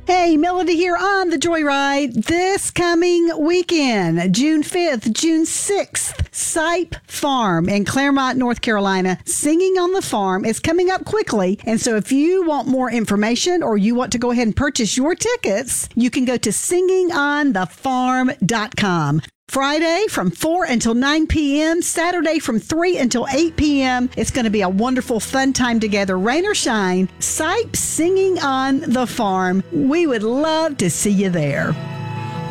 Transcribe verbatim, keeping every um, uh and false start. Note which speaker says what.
Speaker 1: Hey, Melody here on The Joyride. This coming weekend, June fifth, June sixth, Sipe Farm in Claremont, North Carolina. Singing on the Farm is coming up quickly. And so if you want more information or you want to go ahead and purchase your tickets, you can go to singing on the farm dot com. Friday from four until nine p.m., Saturday from three until eight p.m. It's going to be a wonderful, fun time together. Rain or shine, Sipe Singing on the Farm. We would love to see you there.